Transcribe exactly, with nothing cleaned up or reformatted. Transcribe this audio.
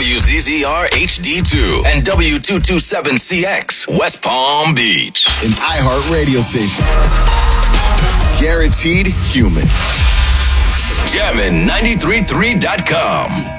W Z Z R H D two and W two twenty-seven C X, West Palm Beach. An iHeart radio station. Guaranteed human. Jammin ninety-three point three dot com.